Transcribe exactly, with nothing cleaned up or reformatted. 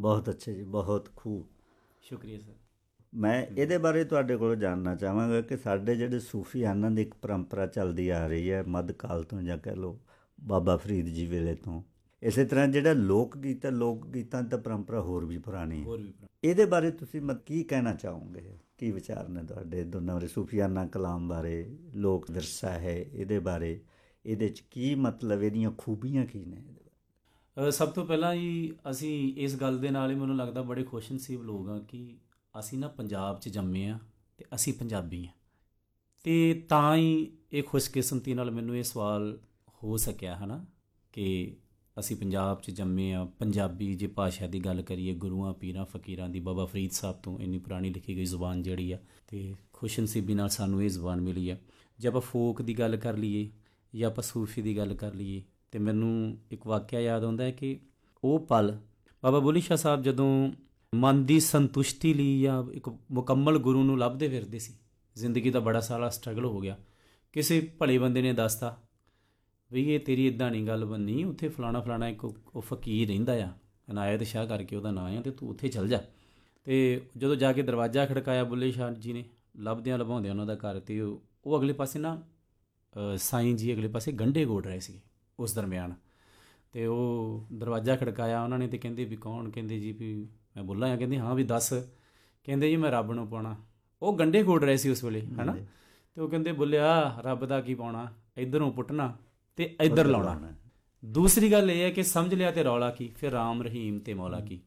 ਬਹੁਤ ਅੱਛਾ ਜੀ, ਬਹੁਤ ਖੂਬ। ਸ਼ੁਕਰੀਆ ਸਰ। ਮੈਂ ਇਹਦੇ ਬਾਰੇ ਤੁਹਾਡੇ ਕੋਲੋਂ ਜਾਣਨਾ ਚਾਹਾਂਗਾ ਕਿ ਸਾਡੇ ਜਿਹੜੇ ਸੂਫੀਆਨਾਂ ਦੀ ਇੱਕ ਪਰੰਪਰਾ ਚੱਲਦੀ ਆ ਰਹੀ ਹੈ ਮੱਧ ਕਾਲ ਤੋਂ, ਜਾਂ ਕਹਿ ਲਓ ਬਾਬਾ ਫਰੀਦ ਜੀ ਵੇਲੇ ਤੋਂ। ਇਸੇ ਤਰ੍ਹਾਂ ਜਿਹੜਾ ਲੋਕ ਗੀਤ ਹੈ, ਲੋਕ ਗੀਤਾਂ ਦੀ ਤਾਂ ਪਰੰਪਰਾ ਹੋਰ ਵੀ ਪੁਰਾਣੀ ਹੈ। ਹੋਰ ਵੀ ਪੁਰਾਣੀ। ਇਹਦੇ ਬਾਰੇ ਤੁਸੀਂ ਮ ਕੀ ਕਹਿਣਾ ਚਾਹੋਗੇ? ਕੀ ਵਿਚਾਰ ਨੇ ਤੁਹਾਡੇ ਦੋਨਾਂ ਬਾਰੇ, ਸੂਫੀਆਨਾ ਕਲਾਮ ਬਾਰੇ, ਲੋਕ ਵਿਰਸਾ ਹੈ ਇਹਦੇ ਬਾਰੇ, ਇਹਦੇ 'ਚ ਕੀ ਮਤਲਬ, ਇਹਦੀਆਂ ਖੂਬੀਆਂ ਕੀ ਨੇ? ਸਭ ਤੋਂ ਪਹਿਲਾਂ ਜੀ ਅਸੀਂ ਇਸ ਗੱਲ ਦੇ ਨਾਲ ਹੀ ਮੈਨੂੰ ਲੱਗਦਾ ਬੜੇ ਖੁਸ਼ਨਸੀਬ ਲੋਕ ਹਾਂ ਕਿ ਅਸੀਂ ਨਾ ਪੰਜਾਬ 'ਚ ਜੰਮੇ ਹਾਂ ਅਤੇ ਅਸੀਂ ਪੰਜਾਬੀ ਹਾਂ। ਅਤੇ ਤਾਂ ਹੀ ਇਹ ਖੁਸ਼ਕਿਸਮਤੀ ਨਾਲ ਮੈਨੂੰ ਇਹ ਸਵਾਲ ਹੋ ਸਕਿਆ ਹੈ ਨਾ ਕਿ ਅਸੀਂ ਪੰਜਾਬ 'ਚ ਜੰਮੇ ਹਾਂ। ਪੰਜਾਬੀ ਜੇ ਭਾਸ਼ਾ ਦੀ ਗੱਲ ਕਰੀਏ, ਗੁਰੂਆਂ ਪੀਰਾਂ ਫਕੀਰਾਂ ਦੀ, ਬਾਬਾ ਫਰੀਦ ਸਾਹਿਬ ਤੋਂ ਇੰਨੀ ਪੁਰਾਣੀ ਲਿਖੀ ਗਈ ਜ਼ੁਬਾਨ ਜਿਹੜੀ ਆ, ਅਤੇ ਖੁਸ਼ਨਸੀਬੀ ਨਾਲ ਸਾਨੂੰ ਇਹ ਜ਼ੁਬਾਨ ਮਿਲੀ ਆ। ਜੇ ਆਪਾਂ ਫੋਕ ਦੀ ਗੱਲ ਕਰ ਲਈਏ ਜਾਂ ਆਪਾਂ ਸੂਫੀ ਦੀ ਗੱਲ ਕਰ ਲਈਏ, ਅਤੇ ਮੈਨੂੰ ਇੱਕ ਵਾਕਿਆ ਯਾਦ ਆਉਂਦਾ ਹੈ ਕਿ ਉਹ ਪਲ ਬਾਬਾ ਬੁੱਲ੍ਹੇ ਸ਼ਾਹ ਸਾਹਿਬ ਜਦੋਂ ਮਨ ਦੀ ਸੰਤੁਸ਼ਟੀ ਲਈ ਜਾਂ ਇੱਕ ਮੁਕੰਮਲ ਗੁਰੂ ਨੂੰ ਲੱਭਦੇ ਫਿਰਦੇ ਸੀ, ਜ਼ਿੰਦਗੀ ਦਾ ਬੜਾ ਸਾਰਾ ਸਟਰਗਲ ਹੋ ਗਿਆ, ਕਿਸੇ ਭਲੇ ਬੰਦੇ ਨੇ ਦੱਸਤਾ ਵੀ ਇਹ ਤੇਰੀ ਇੱਦਾਂ ਨਹੀਂ ਗੱਲ ਬਣਨੀ, ਉੱਥੇ ਫਲਾਣਾ ਫਲਾਣਾ ਇੱਕ ਉਹ ਫਕੀਰ ਰਹਿੰਦਾ ਆ, ਇਨਾਇਤ ਸ਼ਾਹ ਕਰਕੇ ਉਹਦਾ ਨਾਂ ਆ, ਅਤੇ ਤੂੰ ਉੱਥੇ ਚੱਲ ਜਾ। ਅਤੇ ਜਦੋਂ ਜਾ ਕੇ ਦਰਵਾਜ਼ਾ ਖੜਕਾਇਆ ਬੁੱਲ੍ਹੇ ਸ਼ਾਹ ਜੀ ਨੇ, ਲੱਭਦਿਆਂ ਲਭਾਉਂਦਿਆਂ ਉਹਨਾਂ ਦਾ ਘਰ, ਅਤੇ ਉਹ ਉਹ ਅਗਲੇ ਪਾਸੇ ਨਾ ਸਾਈਂ ਜੀ ਅਗਲੇ ਪਾਸੇ ਗੰਢੇ ਗੋੜ ਰਹੇ ਸੀ ਉਸ ਦਰਮਿਆਨ। ਅਤੇ ਉਹ ਦਰਵਾਜ਼ਾ ਖੜਕਾਇਆ ਉਹਨਾਂ ਨੇ, ਅਤੇ ਕਹਿੰਦੇ ਵੀ ਕੌਣ? ਕਹਿੰਦੇ ਜੀ ਵੀ ਮੈਂ ਬੁੱਲ੍ਹਾ ਹਾਂ। ਕਹਿੰਦੇ ਹਾਂ ਵੀ ਦੱਸ। ਕਹਿੰਦੇ ਜੀ ਮੈਂ ਰੱਬ ਨੂੰ ਪਾਉਣਾ। ਉਹ ਗੰਢੇ ਗੋੜ ਰਹੇ ਸੀ ਉਸ ਵੇਲੇ ਹੈ ਨਾ। ਅਤੇ ਉਹ ਕਹਿੰਦੇ ਬੁੱਲਿਆ ਰੱਬ ਦਾ ਕੀ ਪਾਉਣਾ, ਇੱਧਰੋਂ ਪੁੱਟਣਾ ਅਤੇ ਇੱਧਰ ਲਾਉਣਾ। ਦੂਸਰੀ ਗੱਲ ਇਹ ਹੈ ਕਿ ਸਮਝ ਲਿਆ ਅਤੇ ਰੌਲਾ ਕੀ, ਫਿਰ ਰਾਮ ਰਹੀਮ ਅਤੇ ਮੌਲਾ ਕੀ।